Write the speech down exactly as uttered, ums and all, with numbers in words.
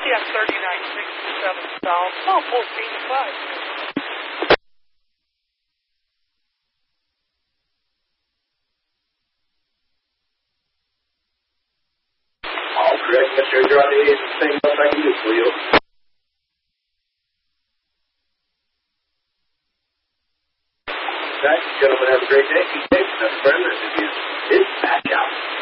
Yeah, thirty-nine sixty-seven south. Oh, fourteen to five. All correct, Mister You're on the air. Anything else I can do for you? Guys, gentlemen, have a great day. Keep safe. That's further. This is Dispatch Out.